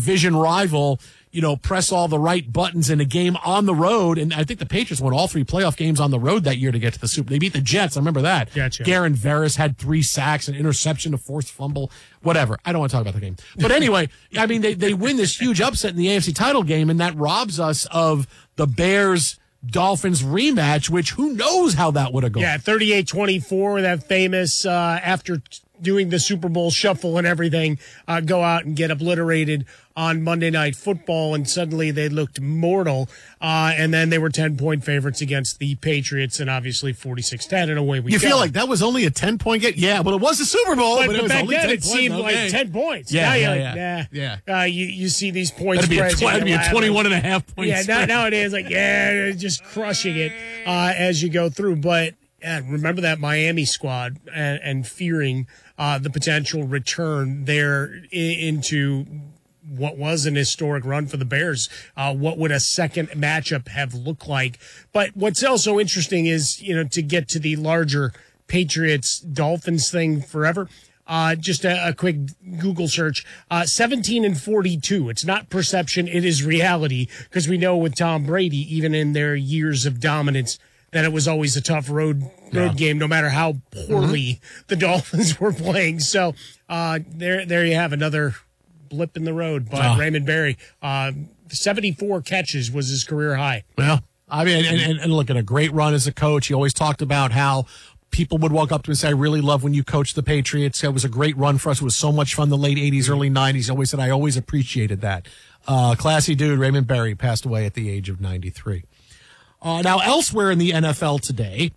division rival, press all the right buttons in a game on the road. And I think the Patriots won all 3 playoff games on the road that year to get to the Super Bowl. They beat the Jets. I remember that. Gotcha. Garen Veras had 3 sacks, an interception, a forced fumble, whatever. I don't want to talk about the game. But anyway, I mean, they win this huge upset in the AFC title game, and that robs us of the Bears-Dolphins rematch, which who knows how that would have gone. Yeah, 38-24, that famous after doing the Super Bowl shuffle and everything, go out and get obliterated on Monday Night Football, and suddenly they looked mortal. And then they were 10-point favorites against the Patriots, and obviously 46-10, and away we go. You feel like that was only a 10-point game? Yeah, but it was a Super Bowl. But it was back only then, 10 it seemed like 10 points. Yeah, now you're yeah, like, nah. You see these points. That'd be a 21.5 point Yeah, spread. nowadays, like, just crushing it as you go through. But remember that Miami squad and fearing the potential return there into what was an historic run for the Bears. What would a second matchup have looked like? But what's also interesting is, to get to the larger Patriots-Dolphins thing forever, just a quick Google search, 17-42. It's not perception, it is reality, because we know with Tom Brady, even in their years of dominance, that it was always a tough road game, no matter how poorly the Dolphins were playing. So there you have another blip in the road by Raymond Berry. 74 catches was his career high. Well, I mean, and look, at a great run as a coach. He always talked about how people would walk up to him and say, I really love when you coached the Patriots. It was a great run for us. It was so much fun the late 80s, early 90s. He always said, I always appreciated that. Classy dude, Raymond Berry, passed away at the age of 93. Now, elsewhere in the NFL today,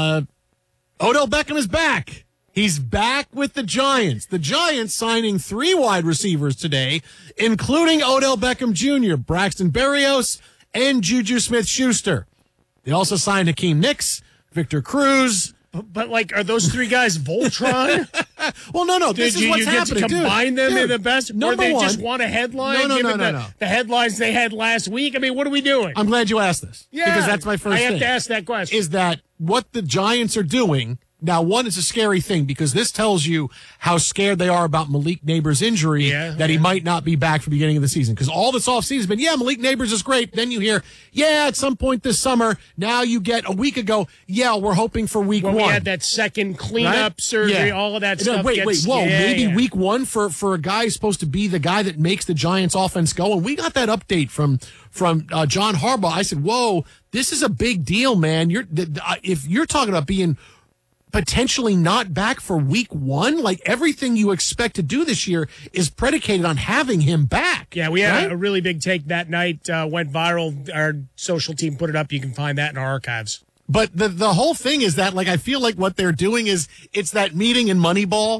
Odell Beckham is back. He's back with the Giants. The Giants signing 3 wide receivers today, including Odell Beckham Jr., Braxton Berrios, and Juju Smith-Schuster. They also signed Hakeem Nicks, Victor Cruz. But are those 3 guys Voltron? Well, no. This is what's happening. You get to combine them in the best, or they one, just want a headline? No. The headlines they had last week. I mean, what are we doing? I'm glad you asked this. Yeah, because that's my first thing. I have to ask that question. Is that what the Giants are doing? Now, one, is a scary thing because this tells you how scared they are about Malik Neighbors' injury, that he might not be back for the beginning of the season. Because all this offseason has been, Malik Neighbors is great. Then you hear, at some point this summer. Now you get a week ago, we're hoping for week 1. We had that second cleanup surgery, all of that stuff. Maybe week 1 for a guy who's supposed to be the guy that makes the Giants offense go. And we got that update from John Harbaugh. I said, whoa, this is a big deal, man. If you're talking about being potentially not back for week 1, like everything you expect to do this year is predicated on having him back. Yeah, we had a really big take that night, went viral. Our social team put it up. You can find that in our archives. But the whole thing is that, I feel like what they're doing is it's that meeting in Moneyball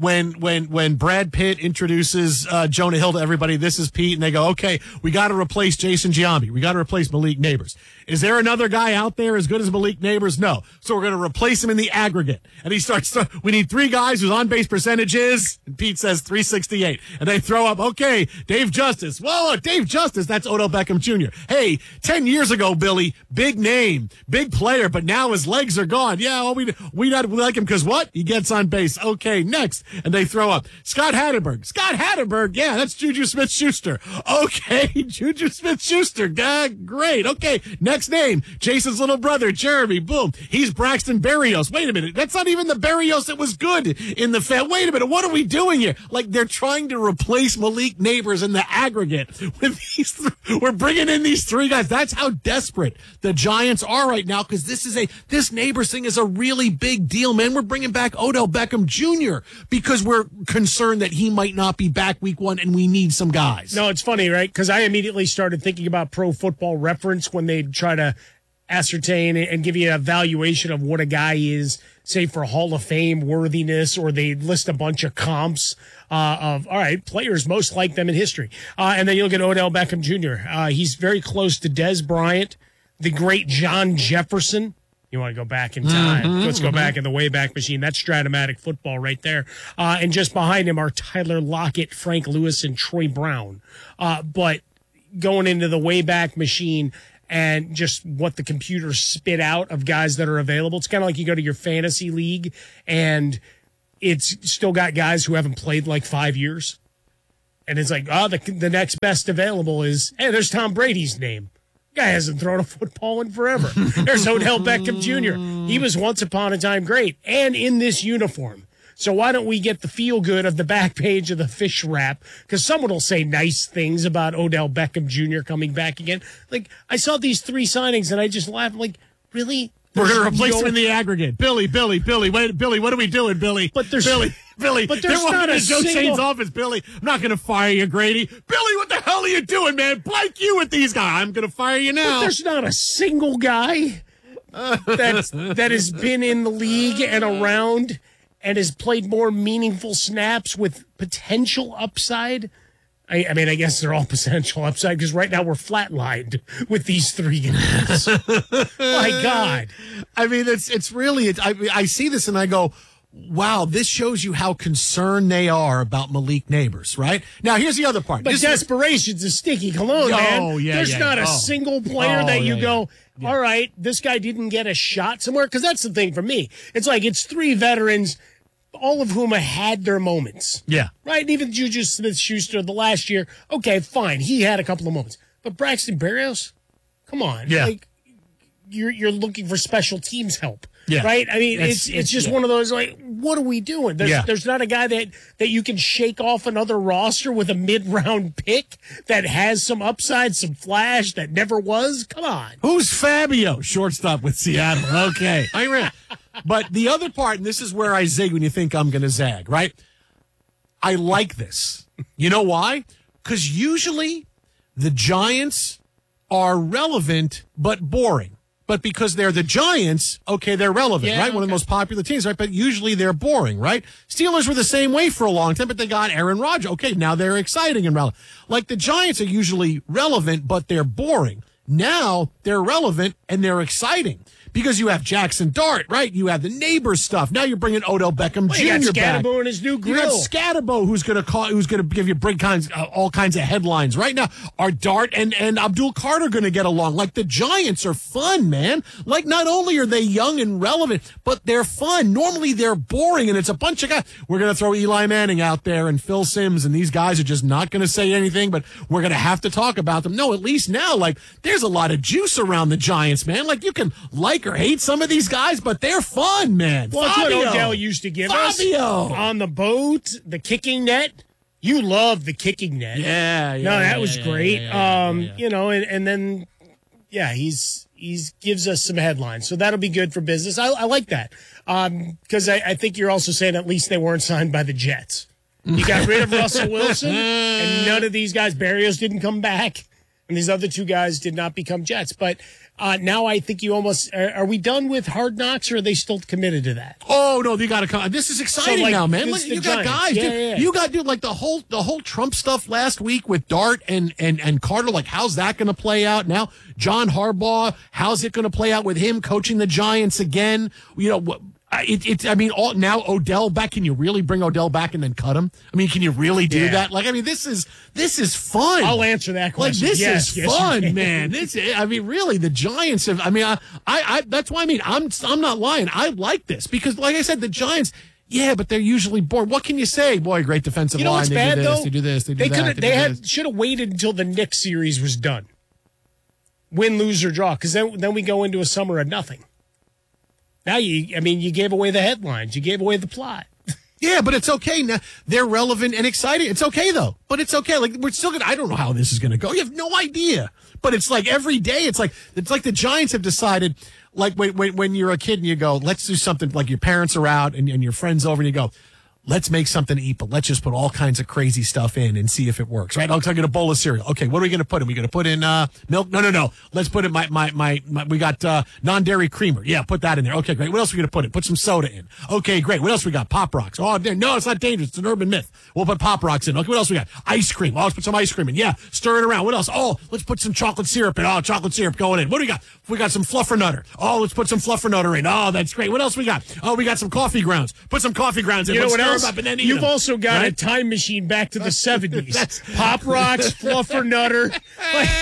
when Brad Pitt introduces Jonah Hill to everybody. This is Pete, and they go, okay, we got to replace Jason Giambi. We got to replace Malik Neighbors. Is there another guy out there as good as Malik Neighbors? No. So we're going to replace him in the aggregate. And he starts, we need 3 guys whose on-base percentage is, and Pete says 368. And they throw up, okay, Dave Justice. Whoa, Dave Justice, that's Odell Beckham Jr. Hey, 10 years ago, Billy, big name, big player, but now his legs are gone. Yeah, well, we like him because what? He gets on base. Okay, next. And they throw up Scott Hatterberg. Yeah, that's Juju Smith-Schuster. Okay, Juju Smith-Schuster. Great. Okay, next name, Jason's little brother, Jeremy. Boom. He's Braxton Berrios. Wait a minute. That's not even the Berrios that was good in the Wait a minute. What are we doing here? They're trying to replace Malik Neighbors in the aggregate with these. We're bringing in these 3 guys. That's how desperate the Giants are right now because this Neighbors thing is a really big deal, man. We're bringing back Odell Beckham Jr. because we're concerned that he might not be back week 1 and we need some guys. No, it's funny, right? Because I immediately started thinking about Pro Football Reference when they try to ascertain and give you a valuation of what a guy is, say, for Hall of Fame worthiness, or they list a bunch of comps of, all right, players most like them in history. And then you look at Odell Beckham Jr. He's very close to Dez Bryant, the great John Jefferson. You want to go back in time. Let's go back in the Wayback Machine. That's Stratomatic football right there. And just behind him are Tyler Lockett, Frank Lewis, and Troy Brown. But going into the Wayback Machine and just what the computer spit out of guys that are available, it's kind of like you go to your fantasy league and it's still got guys who haven't played 5 years. And it's like, oh, the next best available is, hey, there's Tom Brady's name. Guy hasn't thrown a football in forever. There's Odell Beckham Jr. He was once upon a time great and in this uniform. So why don't we get the feel good of the back page of the fish wrap? Because someone will say nice things about Odell Beckham Jr. coming back again. Like, I saw these 3 signings and I just laughed. Like, really? We're going to replace him in the aggregate. Billy, wait, Billy, what are we doing, Billy? But there's Billy. But there's not a Joe single... Shane's office, Billy. I'm not going to fire you, Grady. Billy, what the hell are you doing, man? Blank you with these guys. I'm going to fire you now. But there's not a single guy that has been in the league and around and has played more meaningful snaps with potential upside. I mean, I guess they're all potential upside because right now we're flatlined with these 3 guys. My God. I mean, it's really, I see this and I go, wow, this shows you how concerned they are about Malik Neighbors, right? Now, here's the other part. But desperation's a sticky cologne, man. Oh, yeah, There's not a single player that you go, all right, this guy didn't get a shot somewhere. Because that's the thing for me. It's like it's 3 veterans, all of whom have had their moments. Yeah. Right? And even Juju Smith-Schuster the last year, okay, fine. He had a couple of moments. But Braxton Berrios, come on. Yeah. Like, you're looking for special teams help. Yeah. Right? I mean, it's just one of those, like, what are we doing? There's not a guy that you can shake off another roster with a mid-round pick that has some upside, some flash that never was? Come on. Who's Fabio? Shortstop with Seattle. Okay. I ran. But the other part, and this is where I zig when you think I'm going to zag, right? I like this. You know why? Because usually the Giants are relevant but boring. But because they're the Giants, okay, they're relevant, right? One of the most popular teams, right? But usually they're boring, right? Steelers were the same way for a long time, but they got Aaron Rodgers. Okay, now they're exciting and relevant. Like the Giants are usually relevant, but they're boring. Now they're relevant and they're exciting. Because you have Jackson Dart, right? You have the Neighbors stuff. Now you're bringing Odell Beckham Jr. You got back. Scatterbo and his new grill. You got Scatterbo who's going to give you all kinds of headlines. Right now, are Dart and Abdul Carter going to get along? Like the Giants are fun, man. Like not only are they young and relevant, but they're fun. Normally they're boring and it's a bunch of guys. We're going to throw Eli Manning out there and Phil Simms and these guys are just not going to say anything, but we're going to have to talk about them. No, at least now, like there's a lot of juice around the Giants, man. Like you can like or hate some of these guys, but they're fun, man. Well, that's what Odell used to give us on the boat, the kicking net. You love the kicking net. Yeah. No, that was great. You know, and then he's gives us some headlines, so that'll be good for business. I like that because I think you're also saying at least they weren't signed by the Jets. You got rid of Russell Wilson, and none of these guys, Berrios didn't come back, and these other 2 guys did not become Jets, but. Now I think you almost are we done with Hard Knocks or are they still committed to that? Oh no, you got to come. This is exciting now, man. Look, you got guys. You got like the whole Trump stuff last week with Dart and Carter. Like, how's that going to play out now? John Harbaugh, how's it going to play out with him coaching the Giants again? You know. Now Odell back. Can you really bring Odell back and then cut him? I mean, can you really do that? Like, I mean, this is fun. I'll answer that question. Like, this is fun, man. Really, the Giants have. I mean, I that's why. I mean, I'm not lying. I like this because, like I said, the Giants. Yeah, but they're usually bored. What can you say? Boy, great defensive line. What's bad, though? They do this. They do that. They should have waited until the Knicks series was done. Win, lose, or draw, because then we go into a summer of nothing. Now, you gave away the headlines. You gave away the plot. Yeah, but it's okay. Now, they're relevant and exciting. It's okay, though. But it's okay. Like, we're still going to, I don't know how this is going to go. You have no idea. But it's like every day, it's like the Giants have decided, like, when you're a kid and you go, let's do something, like your parents are out and your friends over and you go, let's make something to eat, but let's just put all kinds of crazy stuff in and see if it works, right? I'll get a bowl of cereal. Okay, what are we going to put in? We going to put in milk? No. Let's put in we got non-dairy creamer. Yeah, put that in there. Okay, great. What else are we going to put in? Put some soda in. Okay, great. What else we got? Pop Rocks. Oh, no, it's not dangerous. It's an urban myth. We'll put Pop Rocks in. Okay, what else we got? Ice cream. Oh, let's put some ice cream in. Yeah, stir it around. What else? Oh, let's put some chocolate syrup in. Oh, chocolate syrup going in. What do we got? We got some Fluffernutter. Oh, let's put some Fluffernutter in. Oh, that's great. What else we got? Oh, we got some coffee grounds. Put some coffee grounds in. You know let's what stir else? them up and then eat You've them. also got a time machine back to the 70s. Pop Rocks, Fluffernutter.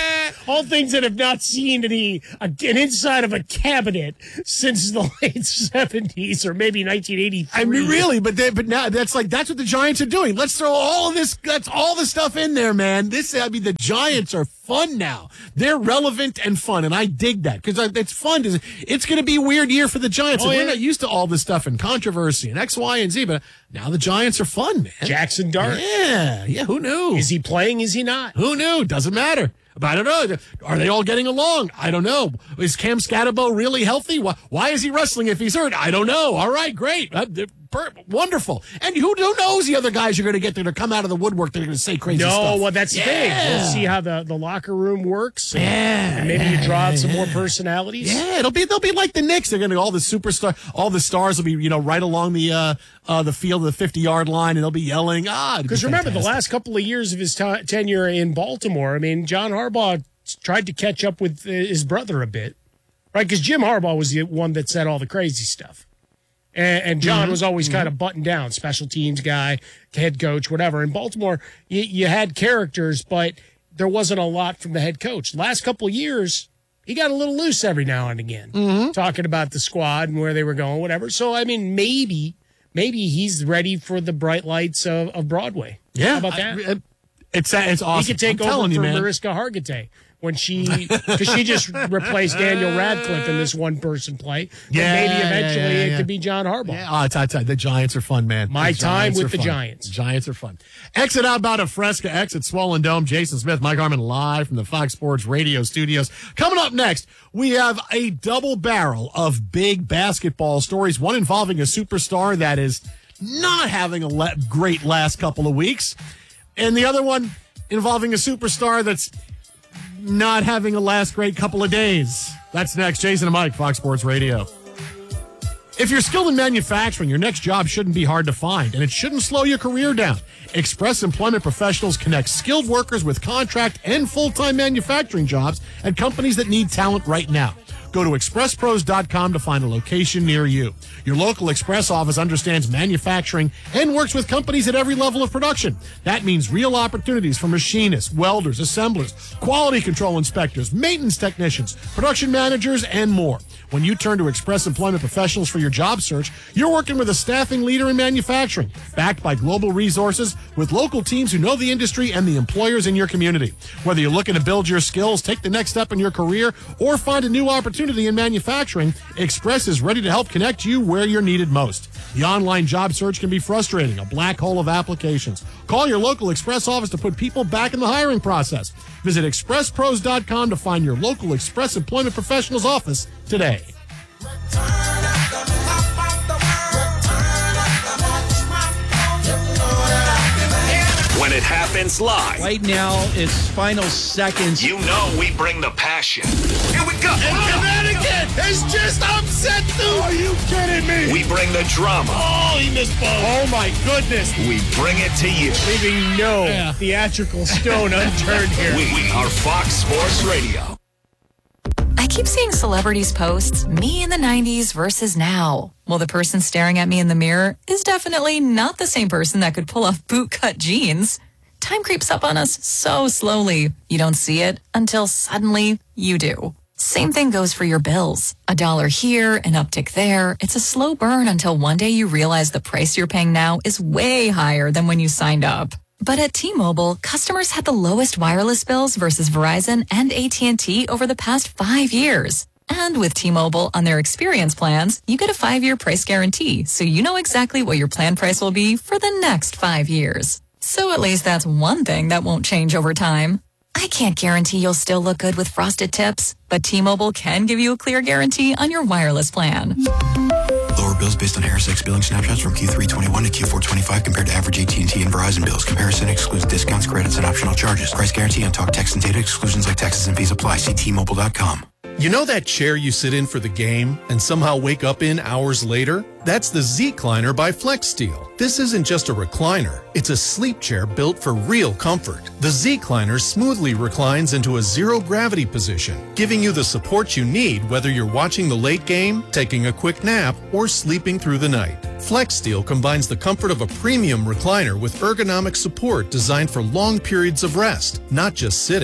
All things that have not seen an inside of a cabinet since the late 70s or maybe 1983. I mean, really, but now that's what the Giants are doing. Let's throw all of this. That's all the stuff in there, man. The Giants are fun now. They're relevant and fun, and I dig that because it's fun. It's going to be a weird year for the Giants. We're not used to all this stuff and controversy and X, Y, and Z, but now the Giants are fun, man. Jackson Dart. Yeah. Who knew? Is he playing? Is he not? Who knew? Doesn't matter. But I don't know. Are they all getting along? I don't know. Is Cam Scatterbo really healthy? Why is he wrestling if he's hurt? I don't know. All right, great. Wonderful. And who knows the other guys you're going to get there to come out of the woodwork that are going to say crazy stuff. No, well, that's the thing. We'll see how the locker room works. And maybe you draw out some more personalities. Yeah, they'll be like the Knicks. They're going to all the stars will be right along the field of the 50-yard line, and they'll be yelling. Because remember, the last couple of years of his tenure in Baltimore, I mean, John Harbaugh tried to catch up with his brother a bit, right? Because Jim Harbaugh was the one that said all the crazy stuff. And John was always kind of buttoned down, special teams guy, head coach, whatever. In Baltimore, you had characters, but there wasn't a lot from the head coach. Last couple of years, he got a little loose every now and again, talking about the squad and where they were going, whatever. So, I mean, maybe he's ready for the bright lights of Broadway. Yeah. How about that? It's awesome. He could take over for Mariska Hargitay. Because she just replaced Daniel Radcliffe in this one-person play. Yeah, maybe eventually it could be John Harbaugh. Yeah, the Giants are fun, man. My time with the Giants. Giants are fun. Exit Outbound of Fresca, exit Swollen Dome. Jason Smith, Mike Harmon live from the Fox Sports Radio studios. Coming up next, we have a double barrel of big basketball stories, one involving a superstar that is not having a great last couple of weeks, and the other one involving a superstar that's not having a last great couple of days. That's next. Jason and Mike, Fox Sports Radio. If you're skilled in manufacturing, your next job shouldn't be hard to find, and it shouldn't slow your career down. Express Employment Professionals connect skilled workers with contract and full-time manufacturing jobs at companies that need talent right now. Go to expresspros.com to find a location near you. Your local Express office understands manufacturing and works with companies at every level of production. That means real opportunities for machinists, welders, assemblers, quality control inspectors, maintenance technicians, production managers, and more. When you turn to Express Employment Professionals for your job search, you're working with a staffing leader in manufacturing, backed by global resources, with local teams who know the industry and the employers in your community. Whether you're looking to build your skills, take the next step in your career, or find a new opportunity in manufacturing, Express is ready to help connect you where you're needed most. The online job search can be frustrating, a black hole of applications. Call your local Express office to put people back in the hiring process. Visit expresspros.com to find your local Express Employment Professionals office today. When it happens live. Right now, it's final seconds. You know we bring the passion. Here we go. And Connecticut is just upset, dude. Are you kidding me? We bring the drama. Oh, he missed both. Oh, my goodness. We bring it to you. Leaving no theatrical stone unturned here. We are Fox Sports Radio. I keep seeing celebrities posts, me in the 90s versus now. Well, the person staring at me in the mirror is definitely not the same person that could pull off bootcut jeans. Time creeps up on us so slowly. You don't see it until suddenly you do. Same thing goes for your bills. $1 here, an uptick there. It's a slow burn until one day you realize the price you're paying now is way higher than when you signed up. But at T-Mobile, customers had the lowest wireless bills versus Verizon and AT&T over the past 5 years. And with T-Mobile on their experience plans, you get a 5-year price guarantee, so you know exactly what your plan price will be for the next 5 years. So at least that's one thing that won't change over time. I can't guarantee you'll still look good with frosted tips, but T-Mobile can give you a clear guarantee on your wireless plan. Lower bills based on Harris X billing snapshots from Q3 21 to Q4 25 compared to average AT&T and Verizon bills. Comparison excludes discounts, credits, and optional charges. Price guarantee on talk, text, and data exclusions like taxes and fees apply. See T-Mobile.com. You know that chair you sit in for the game and somehow wake up in hours later? That's the Z-Cliner by FlexSteel. This isn't just a recliner. It's a sleep chair built for real comfort. The Z-Cliner smoothly reclines into a zero-gravity position, giving you the support you need whether you're watching the late game, taking a quick nap, or sleeping through the night. FlexSteel combines the comfort of a premium recliner with ergonomic support designed for long periods of rest, not just sitting.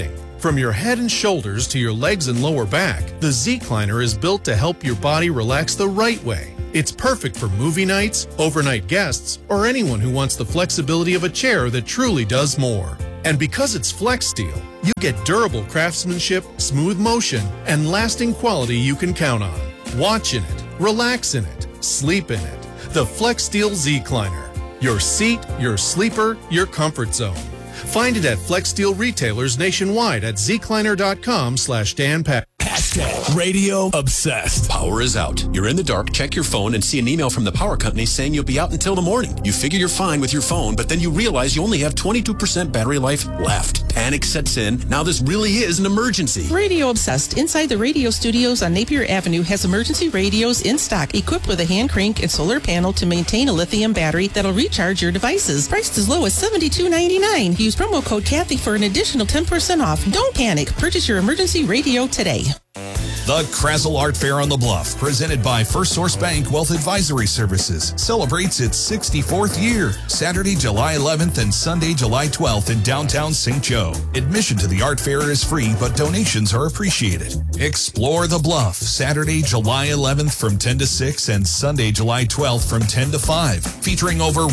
From your head and shoulders to your legs and lower back, the Z-Cliner is built to help your body relax the right way. It's perfect for movie nights, overnight guests, or anyone who wants the flexibility of a chair that truly does more. And because it's Flex Steel, you get durable craftsmanship, smooth motion, and lasting quality you can count on. Watch in it, relax in it, sleep in it. The Flex Steel Z-Cliner. Your seat, your sleeper, your comfort zone. Find it at Flex Steel retailers nationwide at zcliner.com/DanPatrick. Radio obsessed. Power is out. You're in the dark, check your phone, and see an email from the power company saying you'll be out until the morning. You figure you're fine with your phone, but then you realize you only have 22% battery life left. Panic sets in. Now this really is an emergency. Radio Obsessed inside the radio studios on Napier Avenue has emergency radios in stock equipped with a hand crank and solar panel to maintain a lithium battery that'll recharge your devices. Priced as low as $72.99. Use promo code Kathy for an additional 10% off. Don't panic. Purchase your emergency radio today. The Krazel Art Fair on the Bluff, presented by First Source Bank Wealth Advisory Services, celebrates its 64th year, Saturday, July 11th and Sunday, July 12th in downtown St. Joe. Admission to the art fair is free, but donations are appreciated. Explore the Bluff, Saturday, July 11th from 10 to 6 and Sunday, July 12th from 10 to 5, featuring over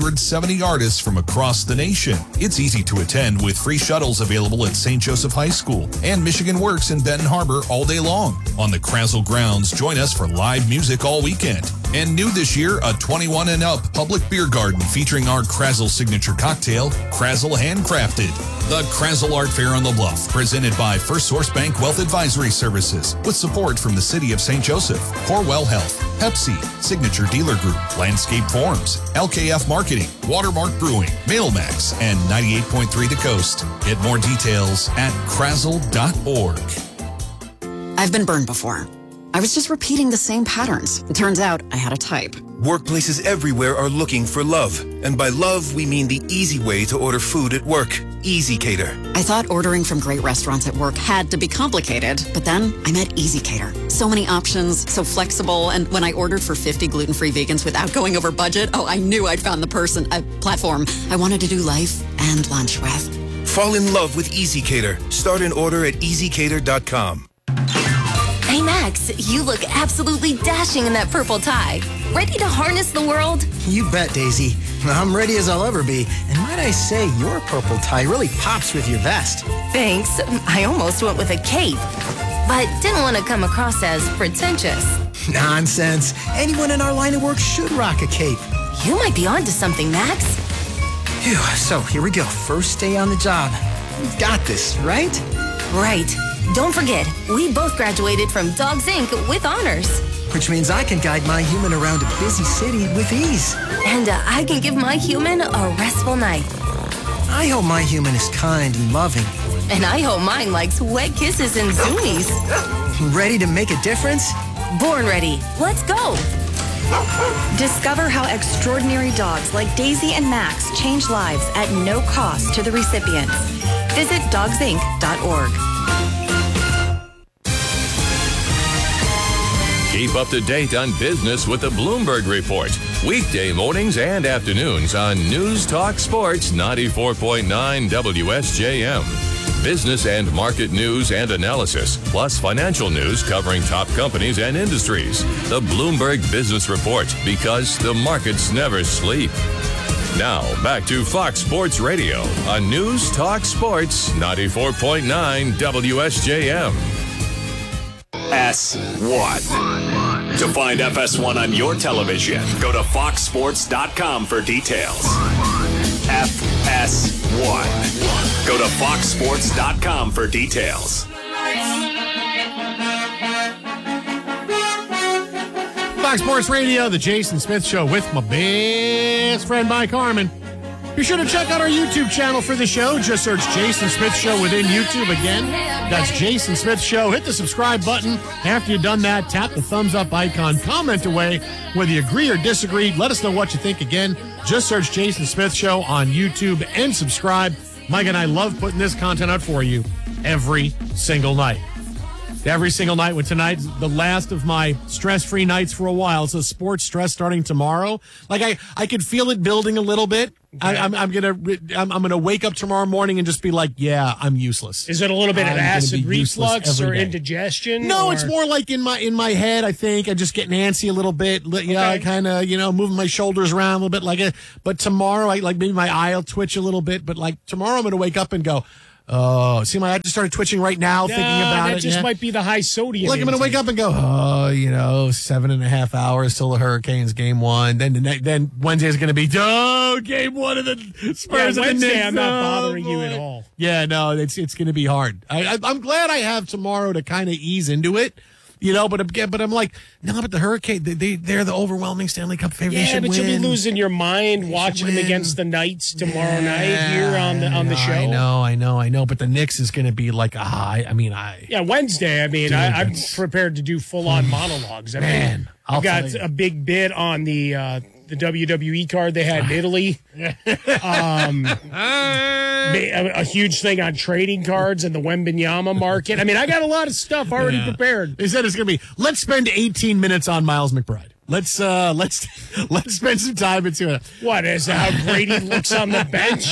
170 artists from across the nation. It's easy to attend with free shuttles available at St. Joseph High School and Michigan Works in Benton Harbor all day long. On the Krazel grounds, join us for live music all weekend. And new this year, a 21 and up public beer garden featuring our Krazel signature cocktail, Krazel Handcrafted. The Krazel Art Fair on the Bluff, presented by First Source Bank Wealth Advisory Services, with support from the City of St. Joseph, Corwell Health, Pepsi, Signature Dealer Group, Landscape Forms, LKF Marketing, Watermark Brewing, Mailmax, and 98.3 The Coast. Get more details at krazel.org. I've been burned before. I was just repeating the same patterns. It turns out I had a type. Workplaces everywhere are looking for love. And by love, we mean the easy way to order food at work. Easy Cater. I thought ordering from great restaurants at work had to be complicated, but then I met Easy Cater. So many options, so flexible, and when I ordered for 50 gluten-free vegans without going over budget, I knew I'd found the platform I wanted to do life and lunch with. Fall in love with Easy Cater. Start an order at easycater.com. Hey Max, you look absolutely dashing in that purple tie. Ready to harness the world? You bet, Daisy. I'm ready as I'll ever be. And might I say, your purple tie really pops with your vest. Thanks. I almost went with a cape, but didn't want to come across as pretentious. Nonsense. Anyone in our line of work should rock a cape. You might be onto something, Max. Phew, so here we go. First day on the job. We've got this, right? Right. Don't forget, we both graduated from Dogs Inc. with honors. Which means I can guide my human around a busy city with ease. And I can give my human a restful night. I hope my human is kind and loving. And I hope mine likes wet kisses and zoomies. Ready to make a difference? Born ready. Let's go. Discover how extraordinary dogs like Daisy and Max change lives at no cost to the recipients. Visit dogsinc.org. Keep up to date on business with the Bloomberg Report. Weekday mornings and afternoons on News Talk Sports 94.9 WSJM. Business and market news and analysis, plus financial news covering top companies and industries. The Bloomberg Business Report, because the markets never sleep. Now, back to Fox Sports Radio on News Talk Sports 94.9 WSJM. FS1. To find FS1 on your television, go to foxsports.com for details. FS1. Go to foxsports.com for details. Fox Sports Radio, the Jason Smith Show with my best friend Mike Harmon. Be sure to check out our YouTube channel for the show. Just search Jason Smith Show within YouTube again. That's Jason Smith Show. Hit the subscribe button. After you've done that, tap the thumbs up icon. Comment away whether you agree or disagree. Let us know what you think. Again, just search Jason Smith Show on YouTube and subscribe. Mike and I love putting this content out for you every single night. every single night. With tonight, the last of my stress-free nights for a while. So sports stress starting tomorrow. Like I could feel it building a little bit. Okay. I'm gonna wake up tomorrow morning and just be like, yeah, I'm useless. Is it a little bit of acid reflux or indigestion? No, it's more like in my head. I think I just get antsy a little bit. I kind of moving my shoulders around a little bit But tomorrow, maybe my eye will twitch a little bit. But like tomorrow, I'm gonna wake up and go, oh, see, my eye just started twitching right now thinking about it. That just might be the high sodium. Like, I'm going to wake up and go, 7.5 hours till the Hurricanes game 1. Then Wednesday's going to be, game 1 of the Spurs. Yeah, and the Wednesday, Knicks. I'm not bothering you at all. Yeah, no, it's going to be hard. I'm glad I have tomorrow to kind of ease into it. But I'm like, no, but the Hurricane, they're the overwhelming Stanley Cup favorite. Yeah, but you'll be losing your mind watching them against the Knights tomorrow night here on the show. I know. But the Knicks is going to be like a high. Wednesday. I'm prepared to do full-on monologues. I've got a big bit on the WWE card they had in Italy. A huge thing on trading cards and the Wembanyama market. I got a lot of stuff already prepared. They said it's going to be, let's spend 18 minutes on Miles McBride. Let's spend some time into it. What is how Brady looks on the bench?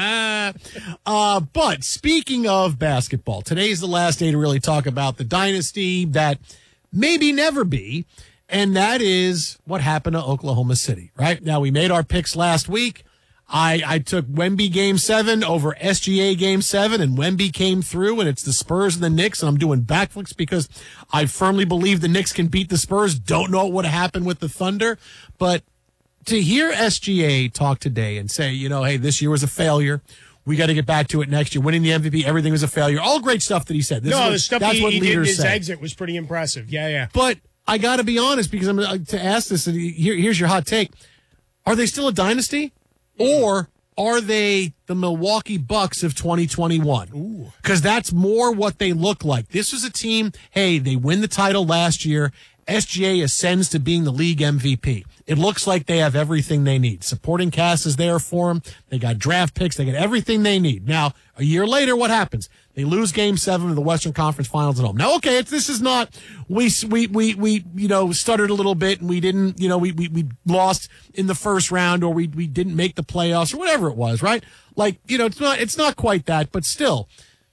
But speaking of basketball, today's the last day to really talk about the dynasty that maybe never be. And that is what happened to Oklahoma City, right? Now, we made our picks last week. I took Wemby Game 7 over SGA Game 7, and Wemby came through, and it's the Spurs and the Knicks, and I'm doing backflips because I firmly believe the Knicks can beat the Spurs. Don't know what would have happened with the Thunder, but to hear SGA talk today and say, hey, this year was a failure. We got to get back to it next year. Winning the MVP, everything was a failure. All great stuff that he said. The stuff he did in his exit was pretty impressive. Yeah. But I got to be honest, because I'm to ask this, and here's your hot take. Are they still a dynasty? Or are they the Milwaukee Bucks of 2021? Because that's more what they look like. This was a team, they win the title last year. SGA ascends to being the league MVP. It looks like they have everything they need. Supporting cast is there for them. They got draft picks. They got everything they need. Now, a year later, what happens? They lose Game 7 of the Western Conference Finals at home. Now, okay, this is not we stuttered a little bit and we didn't, we lost in the first round or we didn't make the playoffs or whatever it was, right? It's not quite that, but still,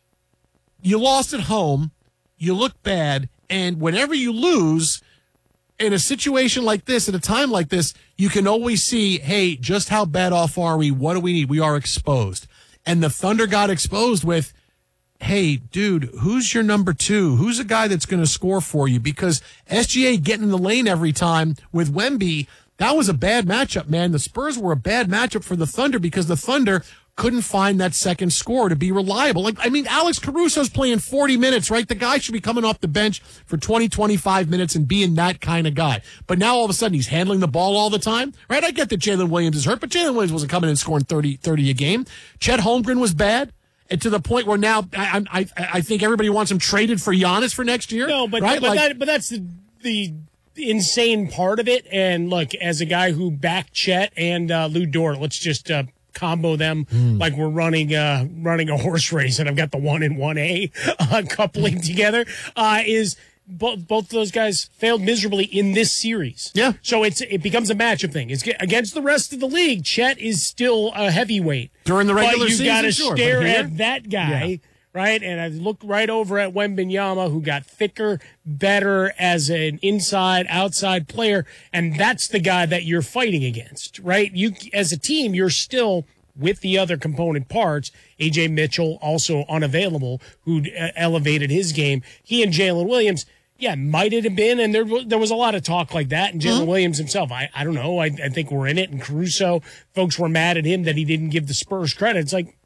you lost at home, you look bad, and whenever you lose in a situation like this, at a time like this, you can always see, hey, just how bad off are we? What do we need? We are exposed. And the Thunder got exposed with, hey, dude, who's your number 2? Who's a guy that's going to score for you? Because SGA getting in the lane every time with Wemby, that was a bad matchup, man. The Spurs were a bad matchup for the Thunder because the Thunder couldn't find that second scorer to be reliable. Alex Caruso's playing 40 minutes, right? The guy should be coming off the bench for 20, 25 minutes and being that kind of guy. But now all of a sudden he's handling the ball all the time, right? I get that Jalen Williams is hurt, but Jalen Williams wasn't coming in and scoring 30 a game. Chet Holmgren was bad. And to the point where now I think everybody wants him traded for Giannis for next year. No, but right? but that's the insane part of it. And look, as a guy who backed Chet and Lou Dort, let's just combo them like we're running a horse race, and I've got the 1 and 1A coupling together. Is both those guys failed miserably in this series. Yeah. So it becomes a matchup thing. It's against the rest of the league. Chet is still a heavyweight during the regular season. You got to stare at that guy, right? And I look right over at Wembanyama, who got thicker, better as an inside-outside player, and that's the guy that you're fighting against, right? You, as a team, you're still with the other component parts. A.J. Mitchell, also unavailable, who elevated his game. He and Jalen Williams, might it have been, and there was a lot of talk like that. And Jalen Williams himself, I don't know, I think we're in it. And Caruso, folks were mad at him that he didn't give the Spurs credit. It's like,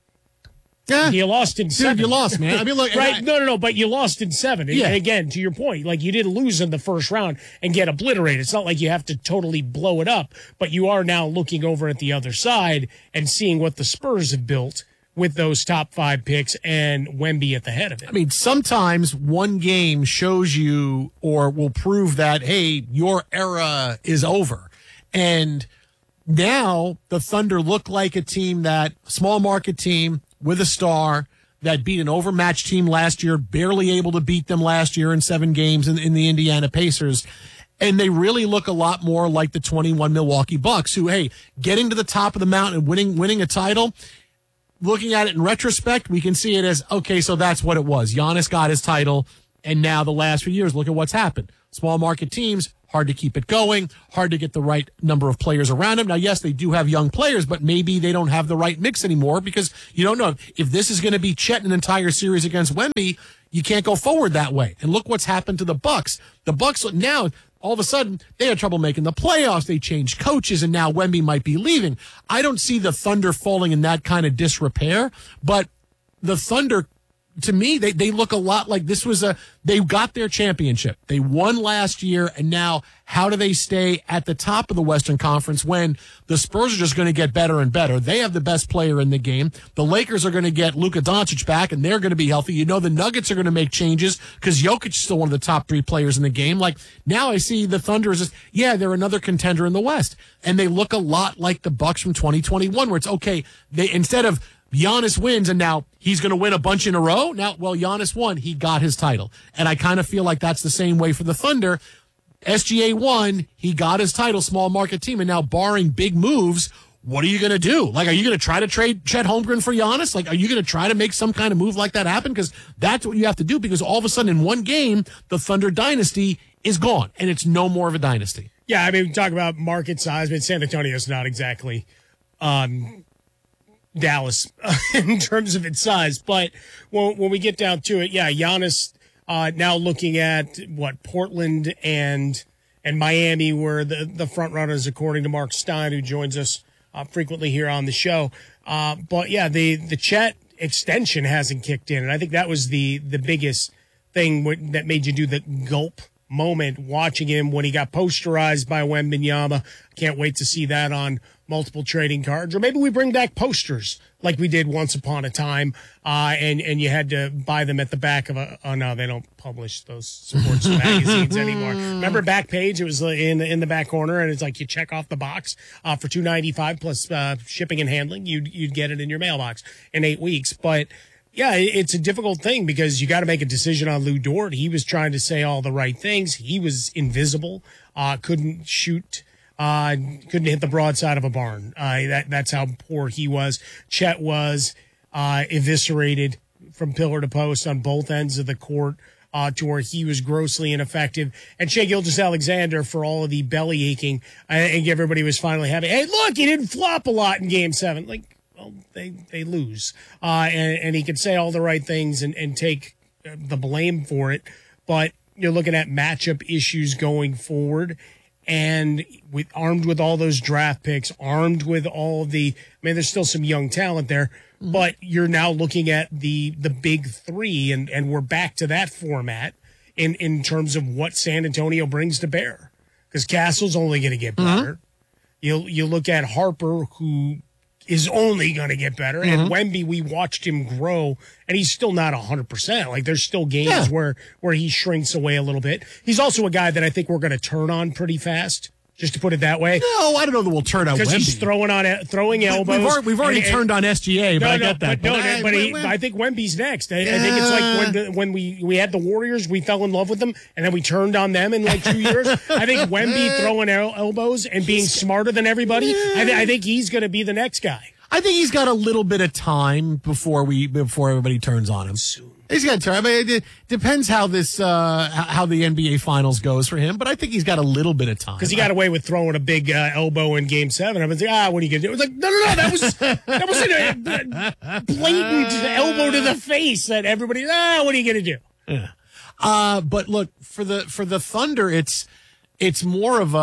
you lost in 7. Dude, you lost, man. Look, right? No, but you lost in 7. Yeah. And again, to your point, you didn't lose in the first round and get obliterated. It's not like you have to totally blow it up, but you are now looking over at the other side and seeing what the Spurs have built with those top 5 picks and Wemby at the head of it. Sometimes one game shows you or will prove that, hey, your era is over. And now the Thunder look like a team small market team with a star that beat an overmatched team last year, barely able to beat them last year in 7 games in the Indiana Pacers. And they really look a lot more like the 21 Milwaukee Bucks, who, hey, getting to the top of the mountain and winning a title, looking at it in retrospect, we can see it as, okay, so that's what it was. Giannis got his title, and now the last few years, look at what's happened. Small market teams, hard to keep it going, hard to get the right number of players around them. Now, yes, they do have young players, but maybe they don't have the right mix anymore because you don't know. If this is going to be Chet an entire series against Wemby, you can't go forward that way. And look what's happened to the Bucks. The Bucks now, all of a sudden, they had trouble making the playoffs. They changed coaches, and now Wemby might be leaving. I don't see the Thunder falling in that kind of disrepair, but the Thunder, to me, they look a lot like this was they got their championship. They won last year, and now how do they stay at the top of the Western Conference when the Spurs are just going to get better and better? They have the best player in the game. The Lakers are going to get Luka Doncic back, and they're going to be healthy. You know the Nuggets are going to make changes because Jokic is still one of the top 3 players in the game. Like, now I see the Thunder as just, yeah, they're another contender in the West. And they look a lot like the Bucks from 2021, where it's, okay, they instead of Giannis wins, and now he's going to win a bunch in a row. Now, well, Giannis won. He got his title. And I kind of feel like that's the same way for the Thunder. SGA won. He got his title, small market team. And now, barring big moves, what are you going to do? Like, are you going to try to trade Chet Holmgren for Giannis? Like, are you going to try to make some kind of move like that happen? Because that's what you have to do, because all of a sudden in one game, the Thunder dynasty is gone, and it's no more of a dynasty. Yeah, I mean, we talk about market size, but San Antonio's not exactly Dallas in terms of its size. But when we get down to it, yeah, Giannis now looking at what Portland and Miami were the front runners, according to Mark Stein, who joins us frequently here on the show. But yeah, the Chet extension hasn't kicked in, and I think that was the biggest thing that made you do the gulp moment watching him when he got posterized by Wembanyama. Can't wait to see that on multiple trading cards, or maybe we bring back posters like we did once upon a time, and you had to buy them at the back of oh no, they don't publish those sports magazines anymore. Remember Backpage? It was in the back corner, and it's like you check off the box for $2.95 plus shipping and handling. You'd get it in your mailbox in 8 weeks, but. Yeah, it's a difficult thing because you got to make a decision on Lou Dort. He was trying to say all the right things. He was invisible, couldn't shoot, couldn't hit the broadside of a barn. That's how poor he was. Chet was eviscerated from pillar to post on both ends of the court to where he was grossly ineffective. And Shai Gilgeous-Alexander, for all of the belly aching, I think everybody was finally happy. Hey, look, he didn't flop a lot in Game 7. Like, they lose, and he can say all the right things and take the blame for it, but you're looking at matchup issues going forward, and armed with all those draft picks, armed with all the, I mean, there's still some young talent there, but you're now looking at the big 3, and we're back to that format in terms of what San Antonio brings to bear, because Castle's only going to get better. You look at Harper, who is only going to get better. And Wemby, we watched him grow, and he's still not 100%. Like, there's still games where he shrinks away a little bit. He's also a guy that I think we're going to turn on pretty fast, just to put it that way. No, I don't know that we'll turn on Wemby. Because he's throwing elbows. We've already turned on SGA, but I get that. I think Wemby's next. I think it's like when we had the Warriors, we fell in love with them, and then we turned on them in like 2 years. I think Wemby throwing elbows and being smarter than everybody, I think he's going to be the next guy. I think he's got a little bit of time before everybody turns on him. He's got time. I mean, it depends how this how the NBA Finals goes for him, but I think he's got a little bit of time. Because he got away with throwing a big elbow in Game 7. I was like, what are you gonna do? It was like, no, that was a blatant elbow to the face that everybody. What are you gonna do? Yeah. But look, for the Thunder, it's more of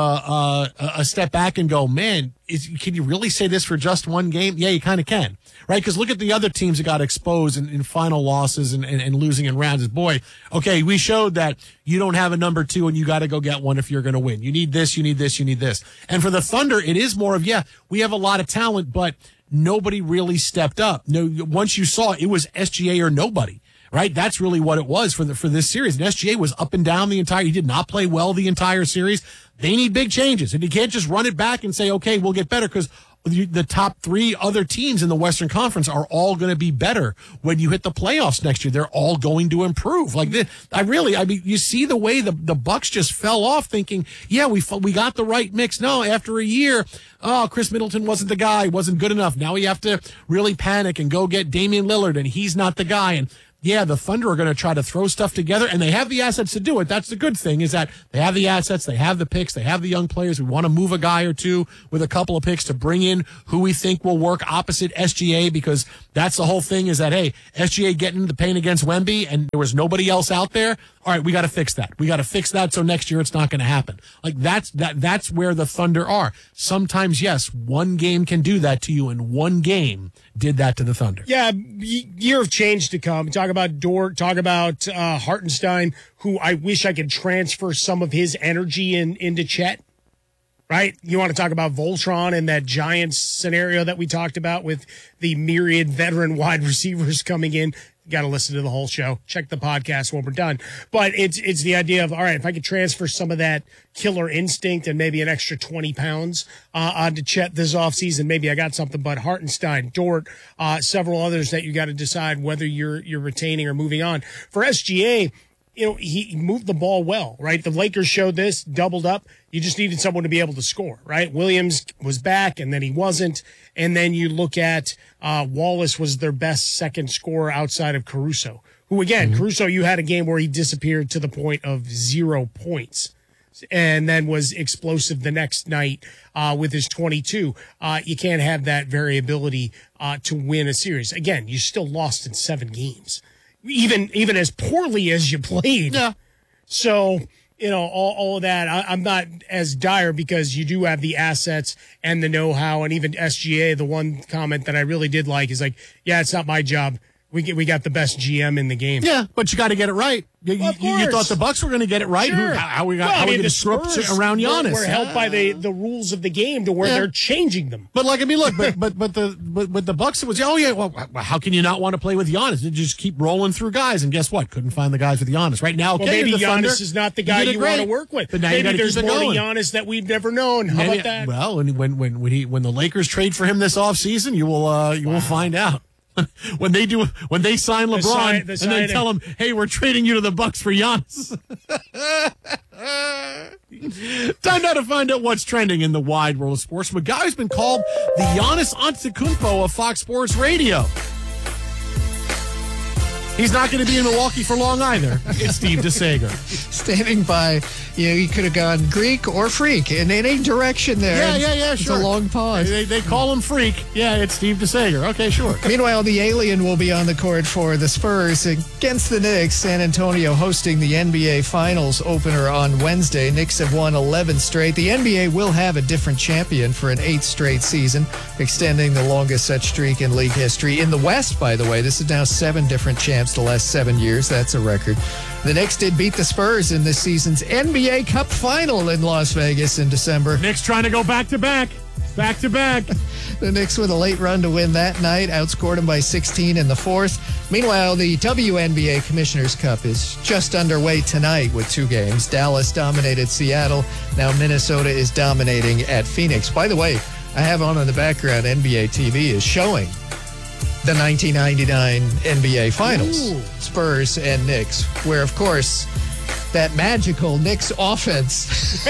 a step back and go, man, can you really say this for just one game? Yeah, you kind of can, right? Because look at the other teams that got exposed in final losses and losing in rounds. Boy, okay, we showed that you don't have a number 2 and you got to go get one if you're going to win. You need this, you need this, you need this. And for the Thunder, it is more of, we have a lot of talent, but nobody really stepped up. No, once you saw it was SGA or nobody. Right, that's really what it was for this series. And SGA was up and down the entire. He did not play well the entire series. They need big changes, and you can't just run it back and say, "Okay, we'll get better," because the top 3 other teams in the Western Conference are all going to be better when you hit the playoffs next year. They're all going to improve. Like this, I mean, you see the way the Bucks just fell off, thinking, yeah, we got the right mix. No, after a year, Chris Middleton wasn't the guy, wasn't good enough. Now we have to really panic and go get Damian Lillard, and he's not the guy. And yeah, the Thunder are going to try to throw stuff together, and they have the assets to do it. That's the good thing, is that they have the assets, they have the picks, they have the young players. We want to move a guy or two with a couple of picks to bring in who we think will work opposite SGA, because that's the whole thing, is that, hey, SGA getting the paint against Wemby, and there was nobody else out there. All right, we got to fix that. We got to fix that so next year it's not going to happen. Like, that's where the Thunder are. Sometimes, yes, one game can do that to you, and one game did that to the Thunder. Yeah, year of change to come. Talk about Dort, talk about Hartenstein, who I wish I could transfer some of his energy into Chet. Right? You want to talk about Voltron and that Giants scenario that we talked about with the myriad veteran wide receivers coming in. Got to listen to the whole show. Check the podcast when we're done. But it's the idea of, all right, if I could transfer some of that killer instinct and maybe an extra 20 pounds onto Chet this offseason, maybe I got something. But Hartenstein, Dort, several others that you got to decide whether you're retaining or moving on. For SGA, you know, he moved the ball well, right? The Lakers showed this, doubled up. You just needed someone to be able to score, right? Williams was back, and then he wasn't. And then you look at Wallace was their best second scorer outside of Caruso, who, again, Caruso, you had a game where he disappeared to the point of 0 points and then was explosive the next night with his 22. You can't have that variability to win a series. Again, you still lost in 7 games. Even as poorly as you played. Yeah. So, you know, all of that, I'm not as dire because you do have the assets and the know-how, and even SGA, the one comment that I really did like is like, yeah, it's not my job. We got the best GM in the game. Yeah, but you got to get it right. You thought the Bucks were going to get it right. Sure. How are we going to screw up around Giannis? We're held by the rules of the game to where they're changing them. But like, I mean, look, but the Bucks, it was, oh yeah, well, how can you not want to play with Giannis? You just keep rolling through guys, and guess what? Couldn't find the guys with Giannis right now. Okay, well, maybe the Giannis Thunder, is not the guy you want to work with. But now maybe there's more to going. Giannis that we've never known. How about that? Well, when the Lakers trade for him this offseason, you will find out. When they sign LeBron and then tell him, hey, we're trading you to the Bucks for Giannis. Time now to find out what's trending in the wide world of sports. A guy who's been called the Giannis Antetokounmpo of Fox Sports Radio. He's not going to be in Milwaukee for long either. It's Steve DeSager. Standing by, he could have gone Greek or freak in any direction there. Yeah, it's sure. a long pause. They call him freak. Yeah, it's Steve DeSager. Okay, sure. Meanwhile, the alien will be on the court for the Spurs against the Knicks. San Antonio hosting the NBA Finals opener on Wednesday. Knicks have won 11 straight. The NBA will have a different champion for an 8th straight season, extending the longest such streak in league history. In the West, by the way, this is now 7 different champs the last 7 years. That's a record. The Knicks did beat the Spurs in this season's NBA Cup final in Las Vegas in December. Knicks trying to go back-to-back. Back-to-back. The Knicks with a late run to win that night, outscored them by 16 in the 4th. Meanwhile, the WNBA Commissioner's Cup is just underway tonight with 2 games. Dallas dominated Seattle. Now Minnesota is dominating at Phoenix. By the way, I have on in the background, NBA TV is showing the 1999 NBA Finals. Ooh. Spurs and Knicks, where, of course, that magical Knicks offense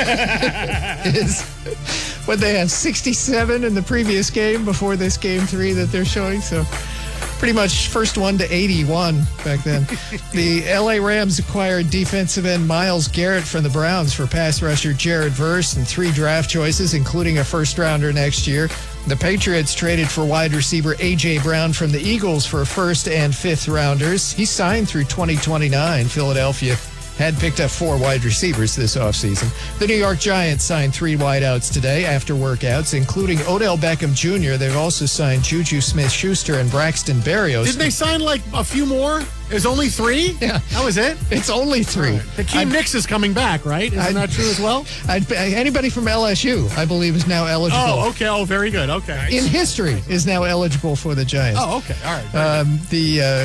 is what they had 67 in the previous game before this game 3 that they're showing. So pretty much first one to 81 back then. The LA Rams acquired defensive end Myles Garrett from the Browns for pass rusher Jared Verse and 3 draft choices, including a first-rounder next year. The Patriots traded for wide receiver A.J. Brown from the Eagles for 1st and 5th rounders. He signed through 2029. Philadelphia had picked up 4 wide receivers this offseason. The New York Giants signed 3 wideouts today after workouts, including Odell Beckham Jr. They've also signed Juju Smith-Schuster and Braxton Berrios. Didn't they sign like a few more? There's only 3? Yeah. That was it? It's only 3. Right. Hakeem Nicks is coming back, right? Isn't that true as well? Anybody from LSU, I believe, is now eligible. Oh, okay. Oh, very good. Okay. In history, is now eligible for the Giants. Oh, okay. All right.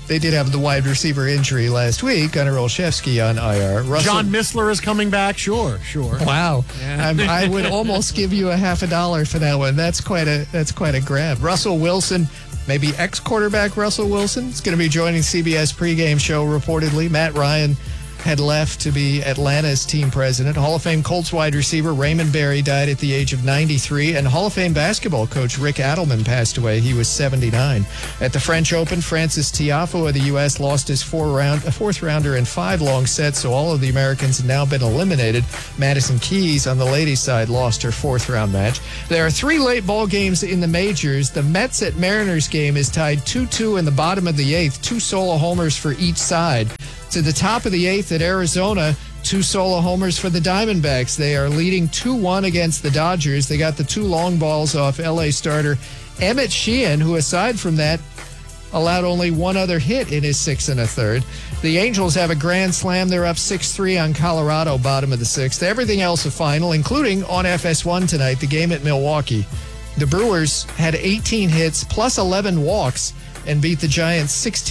they did have the wide receiver injury last week. Gunnar Olszewski on IR. John Missler is coming back. Sure. Wow. Yeah. I would almost give you a $50 for that one. That's quite a grab. Russell Wilson, maybe ex-quarterback Russell Wilson, is going to be joining CBS pregame show reportedly. Matt Ryan had left to be Atlanta's team president. Hall of Fame Colts wide receiver Raymond Berry died at the age of 93, and Hall of Fame basketball coach Rick Adelman passed away. He was 79. At the French Open, Francis Tiafoe of the U.S. lost his fourth rounder in 5 long sets, so all of the Americans have now been eliminated. Madison Keys on the ladies' side lost her 4th round match. There are 3 late ball games in the majors. The Mets at Mariners game is tied 2-2 in the bottom of the 8th, 2 solo homers for each side. To the top of the 8th at Arizona, 2 solo homers for the Diamondbacks. They are leading 2-1 against the Dodgers. They got the 2 long balls off L.A. starter Emmett Sheehan, who aside from that allowed only 1 other hit in his 6 1/3. The Angels have a grand slam. They're up 6-3 on Colorado, bottom of the 6th. Everything else a final, including on FS1 tonight, the game at Milwaukee. The Brewers had 18 hits plus 11 walks and beat the Giants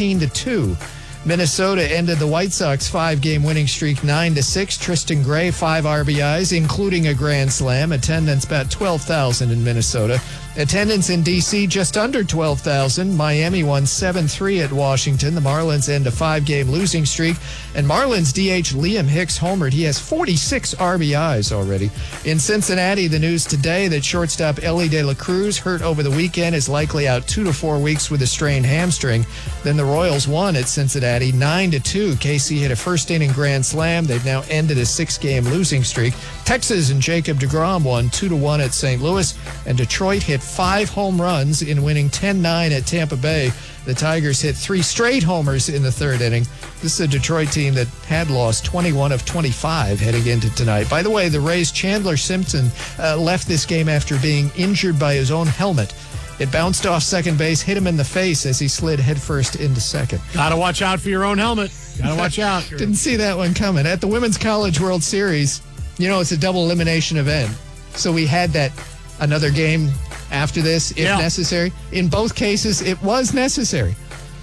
16-2. Minnesota ended the White Sox 5-game winning streak 9-6. Tristan Gray, 5 RBIs, including a grand slam. Attendance about 12,000 in Minnesota. Attendance in D.C. just under 12,000. Miami won 7-3 at Washington. The Marlins end a 5-game losing streak. And Marlins DH Liam Hicks homered. He has 46 RBIs already. In Cincinnati, the news today that shortstop Ellie De La Cruz, hurt over the weekend, is likely out 2 to 4 weeks with a strained hamstring. Then the Royals won at Cincinnati 9-2. KC hit a first-inning grand slam. They've now ended a 6-game losing streak. Texas and Jacob deGrom won 2-1 at St. Louis. And Detroit hit 5 home runs in winning 10-9 at Tampa Bay. The Tigers hit 3 straight homers in the 3rd inning. This is a Detroit team that had lost 21 of 25 heading into tonight. By the way, the Rays' Chandler Simpson left this game after being injured by his own helmet. It bounced off second base, hit him in the face as he slid headfirst into second. Gotta watch out for your own helmet. Gotta watch out. Didn't see that one coming. At the Women's College World Series, it's a double elimination event. So we had that another game after this, if necessary. In both cases, it was necessary.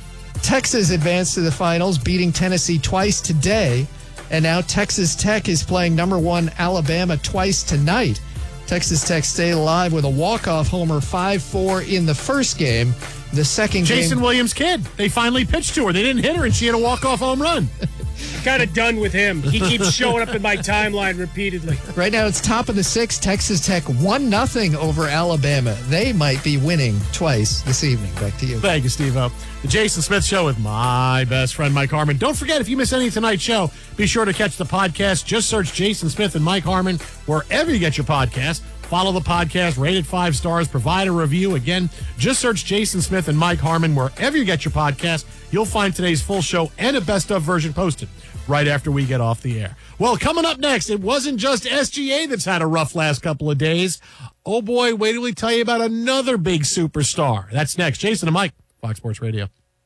Texas advanced to the finals, beating Tennessee twice today. And now Texas Tech is playing number 1 Alabama twice tonight. Texas Tech stayed alive with a walk-off homer 5-4 in the first game. The second game... Jason Williams' kid. They finally pitched to her. They didn't hit her, and she had a walk-off home run. Kind of done with him. He keeps showing up in my timeline repeatedly. Right now, it's top of the 6th. Texas Tech 1-0 over Alabama. They might be winning twice this evening. Back to you. Thank you, Steve-O. The Jason Smith Show with my best friend, Mike Harmon. Don't forget, if you miss any of tonight's show, be sure to catch the podcast. Just search Jason Smith and Mike Harmon wherever you get your podcast. Follow the podcast, rate it 5 stars, provide a review. Again, just search Jason Smith and Mike Harmon wherever you get your podcast. You'll find today's full show and a best-of version posted right after we get off the air. Well, coming up next, it wasn't just SGA that's had a rough last couple of days. Oh, boy, wait till we tell you about another big superstar. That's next. Jason and Mike, Fox Sports Radio.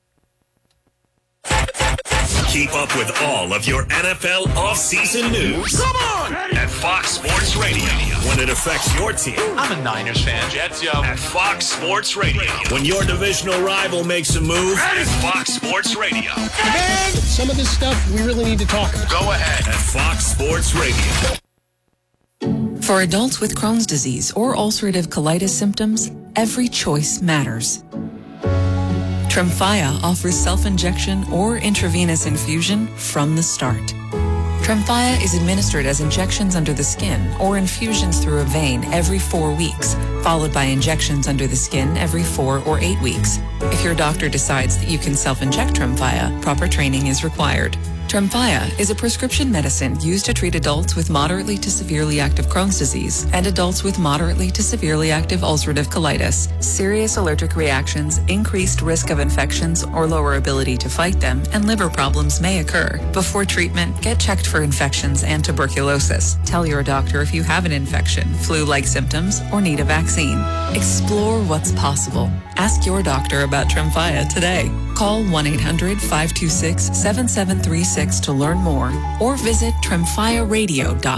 Keep up with all of your NFL offseason news. Come on! At Fox Sports Radio. When it affects your team. I'm a Niners fan. Jets, yo. At Fox Sports Radio. When your divisional rival makes a move. At Fox Sports Radio. Man, some of this stuff we really need to talk about. Go ahead. At Fox Sports Radio. For adults with Crohn's disease or ulcerative colitis symptoms, every choice matters. Tremfya offers self-injection or intravenous infusion from the start. Tremfya is administered as injections under the skin or infusions through a vein every 4 weeks, followed by injections under the skin every 4 or 8 weeks. If your doctor decides that you can self-inject Tremfya, proper training is required. Tremfya is a prescription medicine used to treat adults with moderately to severely active Crohn's disease and adults with moderately to severely active ulcerative colitis. Serious allergic reactions, increased risk of infections or lower ability to fight them, and liver problems may occur. Before treatment, get checked for infections and tuberculosis. Tell your doctor if you have an infection, flu-like symptoms, or need a vaccine. Explore what's possible. Ask your doctor about Tremfya today. Call 1-800-526-7736 to learn more or visit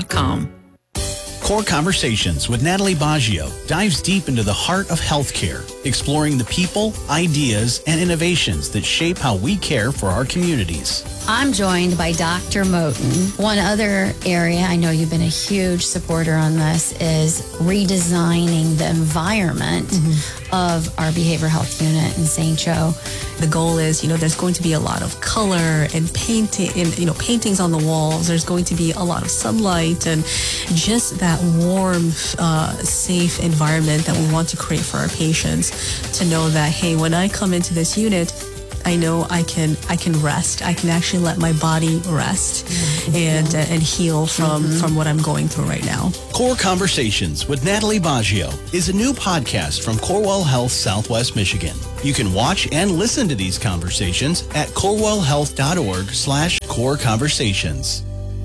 TremfyaRadio.com. Core Conversations with Natalie Baggio dives deep into the heart of healthcare exploring the people, ideas, and innovations that shape how we care for our communities. I'm joined by Dr. Moten. One other area I know you've been a huge supporter on this is redesigning the environment of our behavioral health unit in St. Joe. The goal is, there's going to be a lot of color and painting, and, paintings on the walls. There's going to be a lot of sunlight and just that warm, safe environment that we want to create for our patients to know that, hey, when I come into this unit, I know I can rest. I can actually let my body rest and heal from what I'm going through right now. Core Conversations with Natalie Baggio is a new podcast from Corewell Health Southwest Michigan. You can watch and listen to these conversations at corewellhealth.org/core conversations.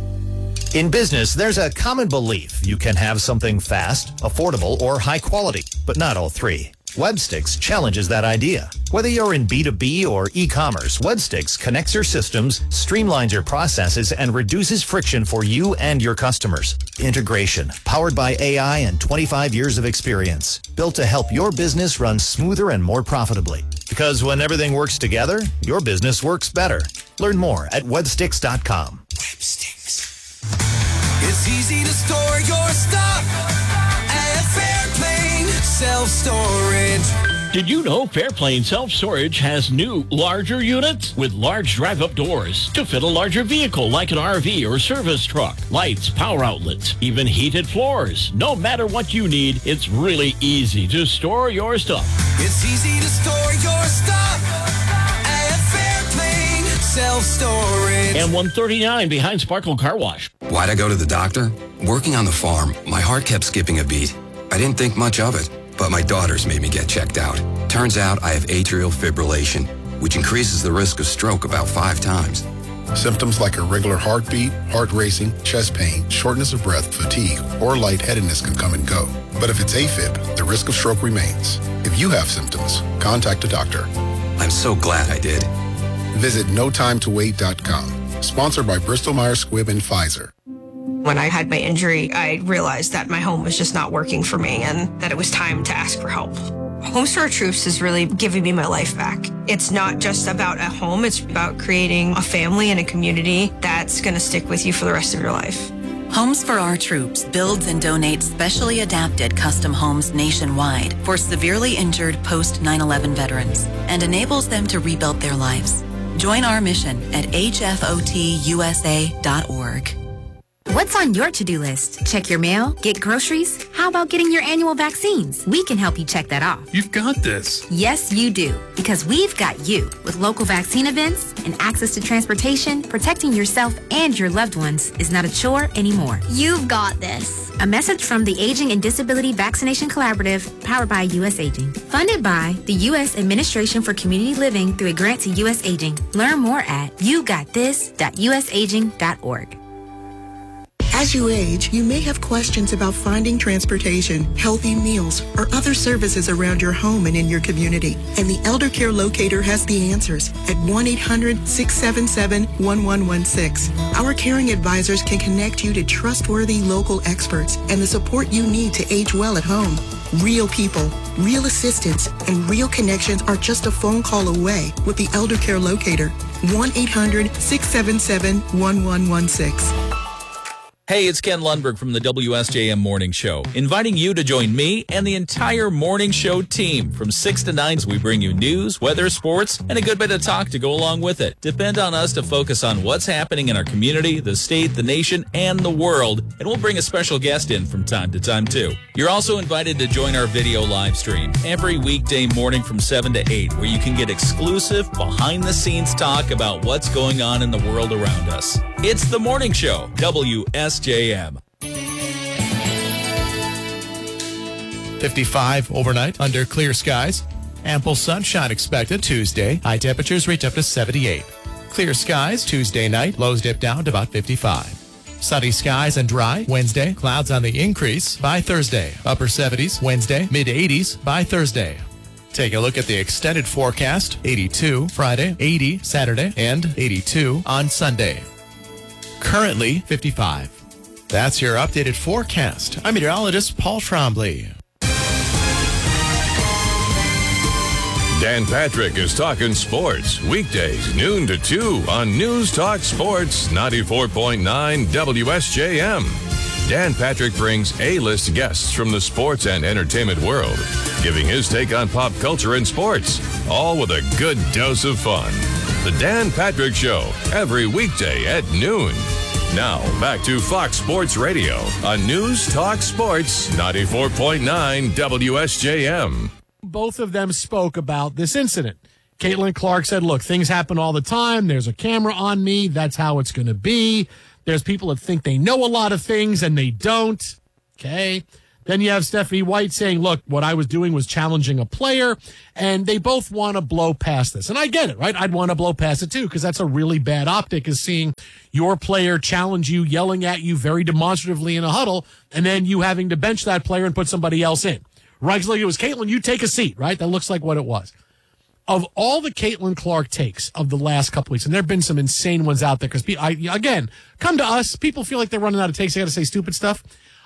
In business, there's a common belief you can have something fast, affordable, or high quality, but not all three. Webstix challenges that idea. Whether you're in B2B or e-commerce, Webstix connects your systems, streamlines your processes, and reduces friction for you and your customers. Integration, powered by AI and 25 years of experience, built to help your business run smoother and more profitably. Because when everything works together, your business works better. Learn more at webstix.com. Webstix. It's easy to store your stuff at Fairplane Self-Storage. Did you know Fairplane Self-Storage has new, larger units with large drive-up doors to fit a larger vehicle like an RV or service truck, lights, power outlets, even heated floors. No matter what you need, it's really easy to store your stuff. It's easy to store your stuff at Fairplane Self-Storage. And 139 behind Sparkle Car Wash. Why'd I go to the doctor? Working on the farm, my heart kept skipping a beat. I didn't think much of it, but my daughters made me get checked out. Turns out I have atrial fibrillation, which increases the risk of stroke about 5 times. Symptoms like irregular heartbeat, heart racing, chest pain, shortness of breath, fatigue, or lightheadedness can come and go. But if it's AFib, the risk of stroke remains. If you have symptoms, contact a doctor. I'm so glad I did. Visit notimetowait.com. Sponsored by Bristol Myers Squibb and Pfizer. When I had my injury, I realized that my home was just not working for me and that it was time to ask for help. Homes for Our Troops is really giving me my life back. It's not just about a home, it's about creating a family and a community that's going to stick with you for the rest of your life. Homes for Our Troops builds and donates specially adapted custom homes nationwide for severely injured post 9/11 veterans and enables them to rebuild their lives. Join our mission at hfotusa.org. What's on your to-do list? Check your mail? Get groceries? How about getting your annual vaccines? We can help you check that off. You've got this. Yes, you do. Because we've got you. With local vaccine events and access to transportation, protecting yourself and your loved ones is not a chore anymore. You've got this. A message from the Aging and Disability Vaccination Collaborative, powered by U.S. Aging. Funded by the U.S. Administration for Community Living through a grant to U.S. Aging. Learn more at yougotthis.usaging.org. As you age, you may have questions about finding transportation, healthy meals, or other services around your home and in your community. And the Elder Care Locator has the answers at 1-800-677-1116. Our caring advisors can connect you to trustworthy local experts and the support you need to age well at home. Real people, real assistance, and real connections are just a phone call away with the Elder Care Locator. 1-800-677-1116. Hey, it's Ken Lundberg from the WSJM Morning Show, inviting you to join me and the entire Morning Show team. From 6 to 9, we bring you news, weather, sports, and a good bit of talk to go along with it. Depend on us to focus on what's happening in our community, the state, the nation, and the world, and we'll bring a special guest in from time to time, too. You're also invited to join our video live stream every weekday morning from 7 to 8, where you can get exclusive, behind-the-scenes talk about what's going on in the world around us. It's The Morning Show, WSJM. 55 overnight under clear skies. Ample sunshine expected Tuesday. High temperatures reach up to 78. Clear skies Tuesday night. Lows dip down to about 55. Sunny skies and dry Wednesday. Clouds on the increase by Thursday. Upper 70s Wednesday. Mid 80s by Thursday. Take a look at the extended forecast. 82 Friday, 80 Saturday, and 82 on Sunday. Currently 55. That's your updated forecast. I'm meteorologist Paul Trombley. Dan Patrick is talking sports weekdays noon to 2 on News Talk Sports 94.9 WSJM. Dan Patrick brings A-list guests from the sports and entertainment world, giving his take on pop culture and sports, all with a good dose of fun. The Dan Patrick Show, every weekday at noon. Now, back to Fox Sports Radio on News Talk Sports 94.9 WSJM. Both of them spoke about this incident. Caitlin Clark said, look, things happen all the time. There's a camera on me. That's how it's going to be. There's people that think they know a lot of things and they don't. Okay. Then you have Stephanie White saying, look, what I was doing was challenging a player, and they both want to blow past this. And I get it, right? I'd want to blow past it too, because that's a really bad optic, is seeing your player challenge you, yelling at you very demonstratively in a huddle, and then you having to bench that player and put somebody else in. Right? Like it was, Caitlin, you take a seat, right? That looks like what it was. Of all the Caitlin Clark takes of the last couple weeks, and there have been some insane ones out there, because, again, come to us. People feel like they're running out of takes. They got to say stupid stuff.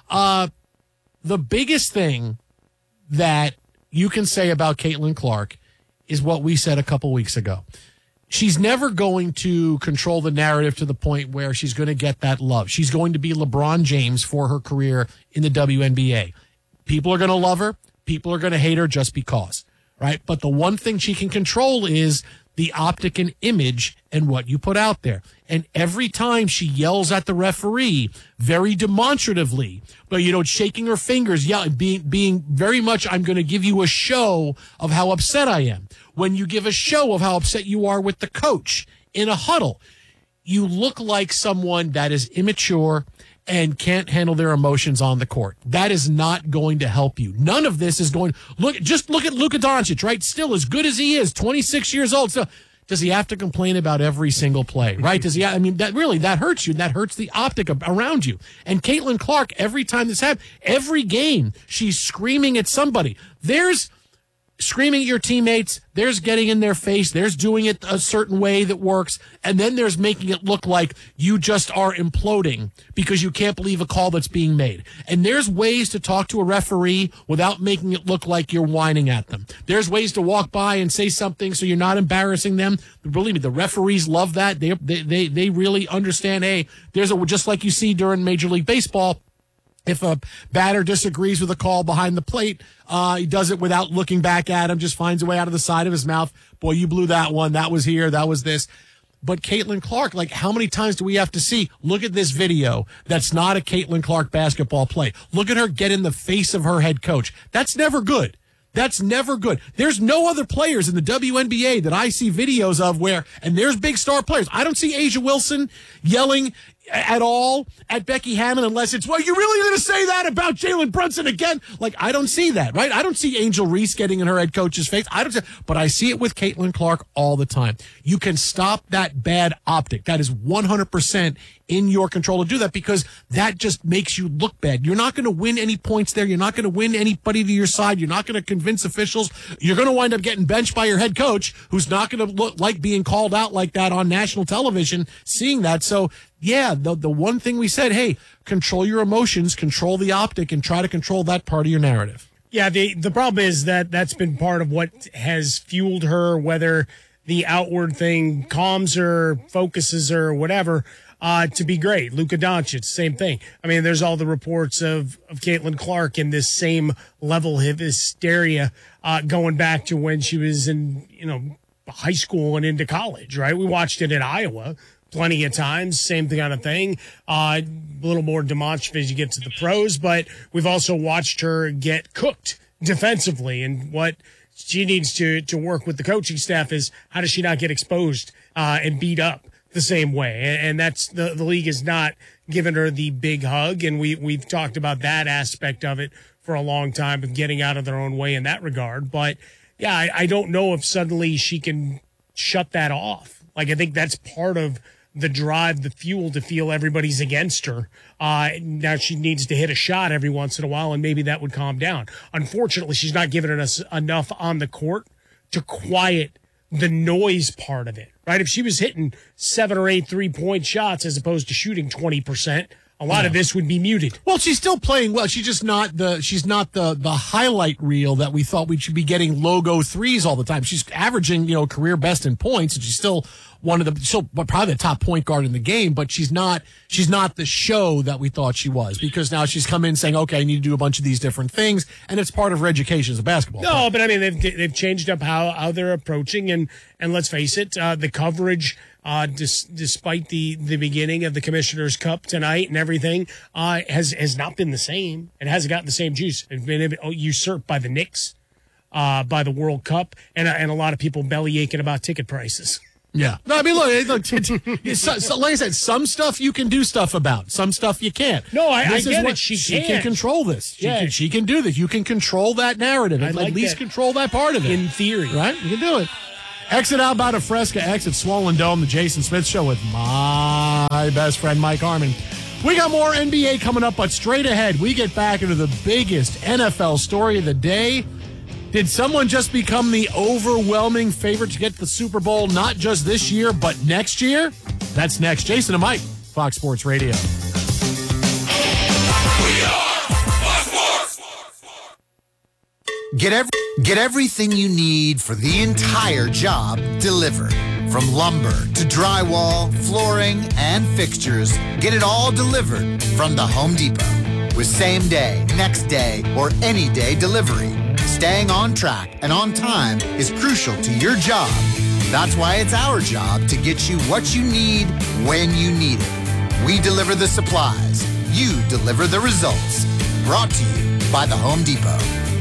The biggest thing that you can say about Caitlin Clark is what we said a couple weeks ago. She's never going to control the narrative to the point where she's going to get that love. She's going to be LeBron James for her career in the WNBA. People are going to love her. People are going to hate her just because, right? But the one thing she can control is the optic and image and what you put out there. And every time she yells at the referee very demonstratively, but, shaking her fingers, being very much, I'm going to give you a show of how upset I am. When you give a show of how upset you are with the coach in a huddle, you look like someone that is immature and can't handle their emotions on the court. That is not going to help you. None of this is going. Look at Luka Doncic, right? Still as good as he is, 26 years old. So does he have to complain about every single play, right? Does he? I mean, that hurts you. That hurts the optic around you. And Caitlin Clark, every time this happens, every game, she's screaming at somebody. There's screaming at your teammates, there's getting in their face, there's doing it a certain way that works, and then there's making it look like you just are imploding because you can't believe a call that's being made. And there's ways to talk to a referee without making it look like you're whining at them. There's ways to walk by and say something so you're not embarrassing them. Believe me, the referees love that. They really understand, hey, just like you see during Major League Baseball, if a batter disagrees with a call behind the plate, he does it without looking back at him, just finds a way out of the side of his mouth. Boy, you blew that one. That was here. That was this. But Caitlin Clark, like, how many times do we have to see, look at this video that's not a Caitlin Clark basketball play. Look at her get in the face of her head coach. That's never good. That's never good. There's no other players in the WNBA that I see videos of and there's big star players. I don't see Asia Wilson yelling at all at Becky Hammon unless it's, well, you really going to say that about Jalen Brunson again? Like, I don't see that, right? I don't see Angel Reese getting in her head coach's face. But I see it with Caitlin Clark all the time. You can stop that bad optic. That is 100% in your control to do that, because that just makes you look bad. You're not going to win any points there. You're not going to win anybody to your side. You're not going to convince officials. You're going to wind up getting benched by your head coach, who's not going to look like being called out like that on national television, seeing that. So, yeah, the one thing we said, hey, control your emotions, control the optic, and try to control that part of your narrative. Yeah, the problem is that's been part of what has fueled her, whether the outward thing calms her, focuses her, whatever, to be great. Luka Doncic, same thing. I mean, there's all the reports of Caitlin Clark in this same level of hysteria going back to when she was in, high school and into college, right? We watched it at Iowa plenty of times, same kind of thing. A little more demonstrative as you get to the pros, but we've also watched her get cooked defensively, and what she needs to work with the coaching staff is how does she not get exposed and beat up the same way. And that's the league has not given her the big hug, and we've talked about that aspect of it for a long time, of getting out of their own way in that regard. But yeah, I don't know if suddenly she can shut that off. Like, I think that's part of the drive, the fuel to feel everybody's against her. Now she needs to hit a shot every once in a while, and maybe that would calm down. Unfortunately, she's not giving us enough on the court to quiet the noise part of it, right? If she was hitting 7 or 8 3-point shots as opposed to shooting 20%, a lot of this would be muted. Well, she's still playing well. She's just not the highlight reel that we thought we should be getting logo threes all the time. She's averaging, career best in points, and she's still probably the top point guard in the game, but she's not the show that we thought she was, because now she's come in saying, okay, I need to do a bunch of these different things, and it's part of her education as a basketball player. But I mean, they've changed up how they're approaching, and let's face it, the coverage, despite the beginning of the Commissioner's Cup tonight and everything, has not been the same. It hasn't gotten the same juice. It's been usurped by the Knicks, by the World Cup, and a lot of people belly aching about ticket prices. Yeah. No, I mean, look, like I said, some stuff you can do stuff about. Some stuff you can't. No, I get it. She can control this. She can do this. You can control that narrative. At least control that part of it. In theory. Right? You can do it. Exit out about a Fresca, exit Swollen Dome, the Jason Smith Show with my best friend, Mike Harmon. We got more NBA coming up, but straight ahead, we get back into the biggest NFL story of the day. Did someone just become the overwhelming favorite to get the Super Bowl, not just this year, but next year? That's next. Jason and Mike, Fox Sports Radio. We are Fox Sports. Get everything you need for the entire job delivered. From lumber to drywall, flooring, and fixtures, get it all delivered from the Home Depot. With same day, next day, or any day delivery. Staying on track and on time is crucial to your job. That's why it's our job to get you what you need when you need it. We deliver the supplies. You deliver the results. Brought to you by the Home Depot.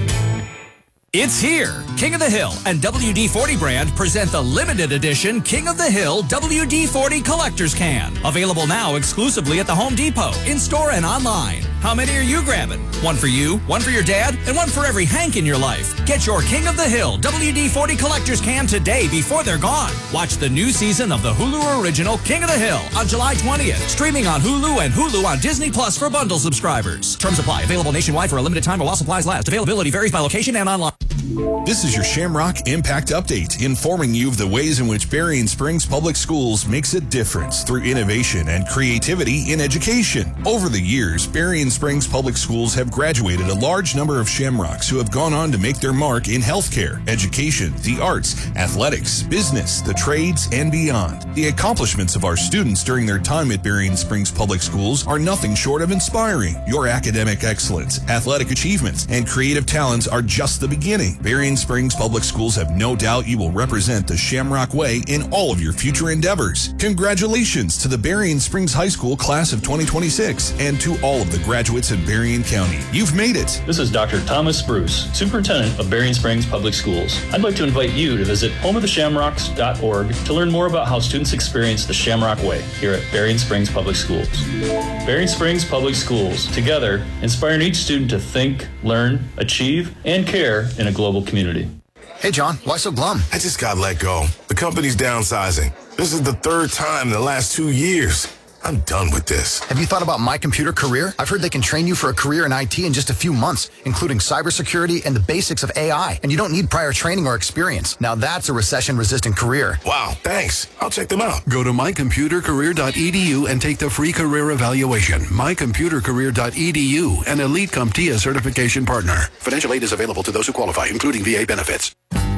It's here. King of the Hill and WD-40 brand present the limited edition King of the Hill WD-40 Collector's Can. Available now exclusively at the Home Depot, in-store and online. How many are you grabbing? One for you, one for your dad, and one for every Hank in your life. Get your King of the Hill WD-40 Collector's Can today before they're gone. Watch the new season of the Hulu original King of the Hill on July 20th. Streaming on Hulu and Hulu on Disney Plus for bundle subscribers. Terms apply. Available nationwide for a limited time or while supplies last. Availability varies by location and online. This is your Shamrock Impact Update, informing you of the ways in which Berrien Springs Public Schools makes a difference through innovation and creativity in education. Over the years, Berrien Springs Public Schools have graduated a large number of Shamrocks who have gone on to make their mark in healthcare, education, the arts, athletics, business, the trades, and beyond. The accomplishments of our students during their time at Berrien Springs Public Schools are nothing short of inspiring. Your academic excellence, athletic achievements, and creative talents are just the beginning. Berrien Springs Public Schools have no doubt you will represent the Shamrock Way in all of your future endeavors. Congratulations to the Berrien Springs High School class of 2026 and to all of the graduates in Berrien County. You've made it. This is Dr. Thomas Bruce, Superintendent of Berrien Springs Public Schools. I'd like to invite you to visit homeoftheshamrocks.org to learn more about how students experience the Shamrock Way here at Berrien Springs Public Schools. Berrien Springs Public Schools, together, inspiring each student to think, learn, achieve, and care in a global community. Hey, John, why so glum? I just got let go. The company's downsizing. This is the third time in the last 2 years. I'm done with this. Have you thought about My Computer Career? I've heard they can train you for a career in IT in just a few months, including cybersecurity and the basics of AI. And you don't need prior training or experience. Now that's a recession-resistant career. Wow, thanks. I'll check them out. Go to mycomputercareer.edu and take the free career evaluation. Mycomputercareer.edu, an Elite CompTIA certification partner. Financial aid is available to those who qualify, including VA benefits.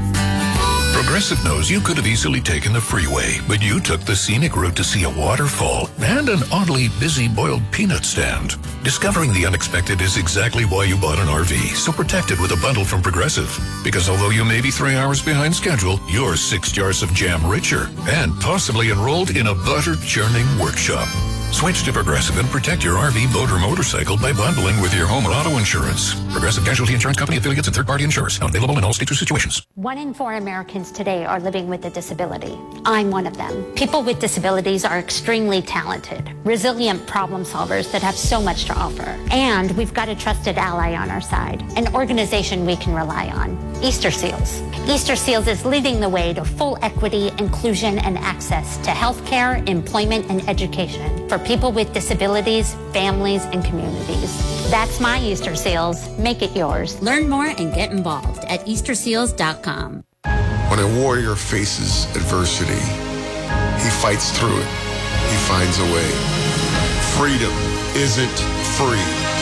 Progressive knows you could have easily taken the freeway, but you took the scenic route to see a waterfall and an oddly busy boiled peanut stand. Discovering the unexpected is exactly why you bought an RV, so protect it with a bundle from Progressive. Because although you may be 3 hours behind schedule, you're 6 jars of jam richer and possibly enrolled in a butter churning workshop. Switch to Progressive and protect your RV, boat, or motorcycle by bundling with your home and auto insurance. Progressive Casualty Insurance Company affiliates and third-party insurers. Available in all states or situations. 1 in 4 Americans today are living with a disability. I'm one of them. People with disabilities are extremely talented, resilient problem solvers that have so much to offer. And we've got a trusted ally on our side, an organization we can rely on, Easter Seals. Easter Seals is leading the way to full equity, inclusion, and access to healthcare, employment, and education for people with disabilities, families, and communities. That's my Easter Seals. Make it yours. Learn more and get involved at EasterSeals.com. When a warrior faces adversity, he fights through it. he finds a way. Freedom isn't free.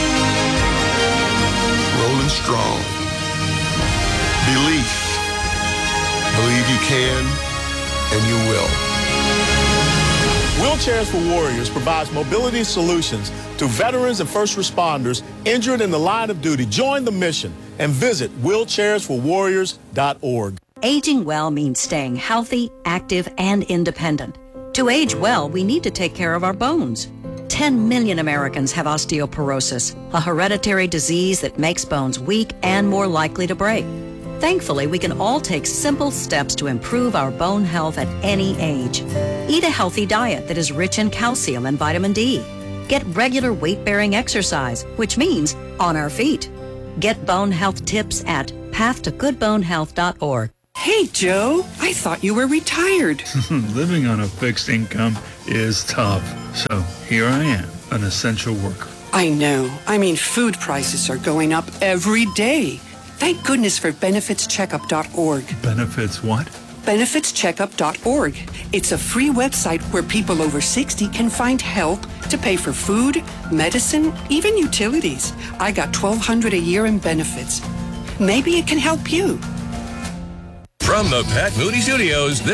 Rolling strong. Belief. Believe you can, and you will. Wheelchairs for Warriors provides mobility solutions to veterans and first responders injured in the line of duty. Join the mission and visit wheelchairsforwarriors.org. Aging well means staying healthy, active, and independent. To age well, we need to take care of our bones. 10 million Americans have osteoporosis, a hereditary disease that makes bones weak and more likely to break. Thankfully, we can all take simple steps to improve our bone health at any age. Eat a healthy diet that is rich in calcium and vitamin D. Get regular weight-bearing exercise, which means on our feet. Get bone health tips at pathtogoodbonehealth.org. Hey, Joe, I thought you were retired. Living on a fixed income is tough. So here I am, an essential worker. I know. I mean, food prices are going up every day. Thank goodness for benefitscheckup.org. Benefits what? Benefitscheckup.org. It's a free website where people over 60 can find help to pay for food, medicine, even utilities. I got $1,200 a year in benefits. Maybe it can help you. From the Pat Moody Studios,